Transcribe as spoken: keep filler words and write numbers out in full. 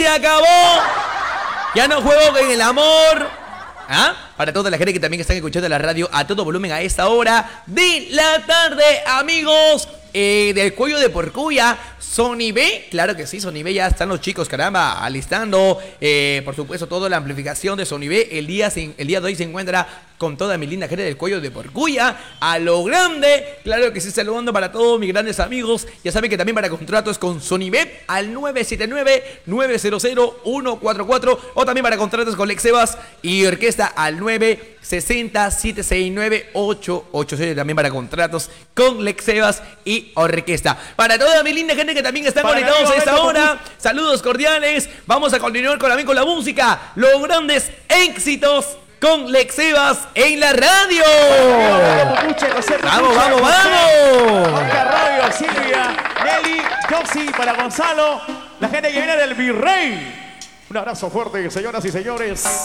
se acabó. Ya no juego con el amor. ¿Ah? Para toda la gente que también están escuchando la radio a todo volumen a esta hora de la tarde, amigos eh, del Cuello de Porcuya, Sony B, claro que sí, Sony B, ya están los chicos, caramba, alistando, eh, por supuesto, toda la amplificación de Sony B, el día, el día de hoy se encuentra con toda mi linda gente del Cuello de Porcuya, a lo grande, claro que sí, saludando para todos mis grandes amigos, ya saben que también para contratos con Sony B, al nueve siete nueve, nueve cero cero, uno cuatro cuatro, o también para contratos con Lex Sebas y Orquesta al nueve sesenta, siete seis nueve, ocho ocho seis, también para contratos con Lex Sebas y Orquesta. Para toda mi linda gente que también están para conectados a esta hora, saludos cordiales, vamos a continuar con la, con la música, los grandes éxitos con Lex Sebas en la radio. Vamos, vamos, vamos. Oscar Radio, Silvia, Nelly, Joxy, para Gonzalo, la gente que viene del Virrey. Un abrazo fuerte, señoras y señores.